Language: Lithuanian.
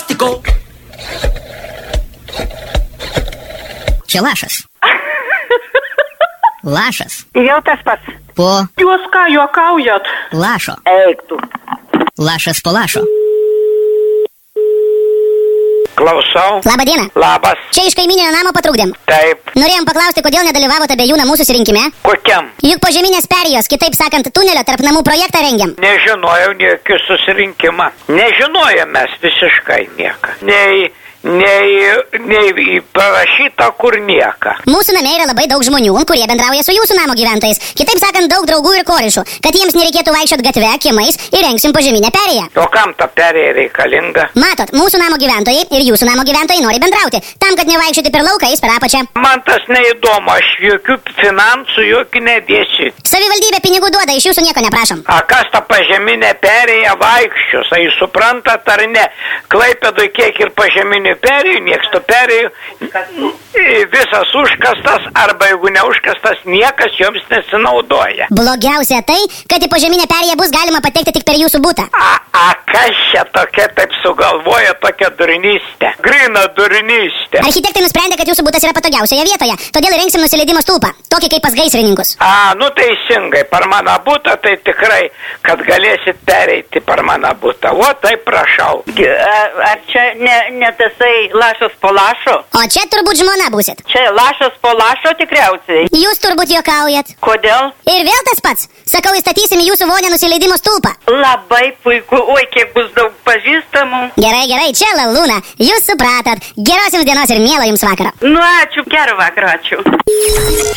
plastiko. Čia lašas. Lašas. Jau tas pats. Po Jūs ką, juokaujat? lašo. Eik tu. Lašas po lašo. Klausau. Labą dieną. Labas. Čia iš kaimyninio namo patrukdėm. Taip. Norėjom paklausti, kodėl nedalyvavote abiejų namų susirinkime. Kokiam? Juk požeminės perėjos, kitaip sakant, tunelio tarp namų projektą rengiam. Nežinojau jokių susirinkimą. Nežinojom mes visiškai nieką. Nei parašyta kur nieką. Mūsų name yra labai daug žmonių, kurie bendrauja su jūsų namo gyventojais. Kitaip sakant, daug draugų ir korišų. Kad jiems nereikėtų vaikščiot gatve, kiemais, įrengsim požeminę perėją. O kam ta perėja reikalinga? Matot, mūsų namo gyventojai ir jūsų namo gyventojai nori bendrauti. Tam, kad nevaikščioti per lauką, jis per apačią. Man tas neįdomu, aš jokių finansų jokių nedėsiu. Savivaldybė pinigų duoda, iš jūsų nieko neprašom. A kas ta pažeminė perėja vaikščios? Ai suprantat ar ne? Klaipėdoj kiek ir pažeminių perėjų, nieks tų perėjų. Visas užkastas, arba jeigu neužkastas, niekas joms nesinaudoja. Blogiausia tai, kad į požeminę perėją bus galima patekti tik per jūsų butą. A kas čia tokia taip sugalvoja tokia durnystė? Grina durnystė. Architektai nusprendė, kad jūsų butas yra patogiausioje vietoje, todėl įrengsim nusileidimo stulpą, tokį kaip pas gaisrininkus. Nu teisingai, per mano butą tai tikrai, kad galėsit pereiti per mano butą. O taip prašau. Ar čia ne tasai lašas po lašo? O čia turbūt žmona būsit. Čia lašas po lašo tikriausiai. Jūs turbūt juokaujat. Kodėl? Ir vėl tas pats. Sakau, įstatysim į jūsų vonę nusileidimo stulpą. Labai puiku. Oi, kiek bus daug pažįstamų. Gerai, čia Lalūna. Jūs supratat. Geros jums dienos ir mielo jums vakaro. Nu, ačiū, gerą vakarą, ačiū.